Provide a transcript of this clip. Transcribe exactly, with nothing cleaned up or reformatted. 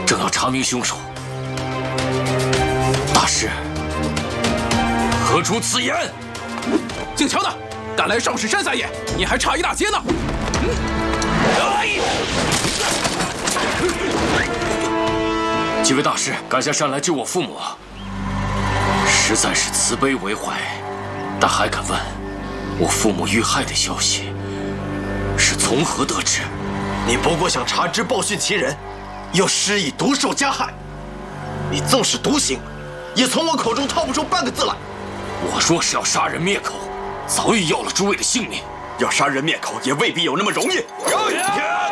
正要查明凶手。大师，何出此言？ 静乔呢？赶来上使山三爷，你还差一大截呢！嗯，哎！ 几位大师赶下山来救我父母，实在是慈悲为怀，但还敢问，我父母遇害的消息是从何得知？ 你不过想查知报讯其人，又施以毒手加害，你纵使独行，也从我口中套不出半个字来。 我若是要杀人灭口，早已要了诸位的性命。 要杀人灭口，也未必有那么容易。